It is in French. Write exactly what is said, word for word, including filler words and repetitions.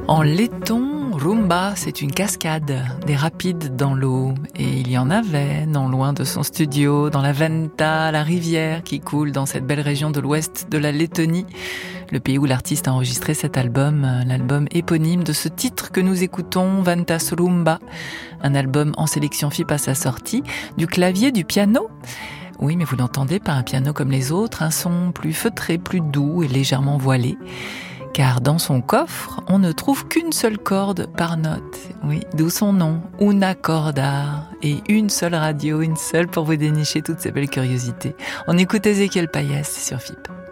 En letton, rumba, c'est une cascade, des rapides dans l'eau. Et il y en avait, non loin de son studio, dans la Venta, la rivière qui coule dans cette belle région de l'ouest de la Lettonie. Le pays où l'artiste a enregistré cet album, l'album éponyme de ce titre que nous écoutons, Ventas Rumba. Un album en sélection F I P à sa sortie, du clavier, du piano. Oui, mais vous l'entendez, pas un piano comme les autres, un son plus feutré, plus doux et légèrement voilé. Car dans son coffre, on ne trouve qu'une seule corde par note. Oui, d'où son nom, Una Corda. Et une seule radio, une seule pour vous dénicher toutes ces belles curiosités. On écoute Ezequiel Payas sur F I P.